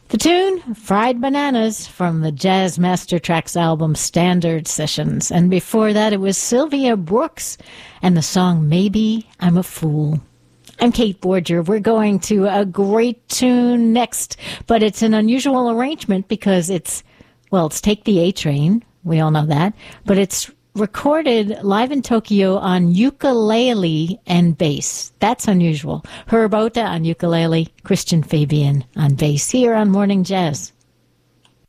The tune, Fried Bananas, from the Jazz Master Tracks album Standard Sessions. And before that, it was Sylvia Brooks and the song Maybe I'm a Fool. I'm Kate Borger. We're going to a great tune next, but it's an unusual arrangement because it's Take the A Train. We all know that. But it's recorded live in Tokyo on ukulele and bass. That's unusual. Herb Ota on ukulele, Christian Fabian on bass here on Morning Jazz.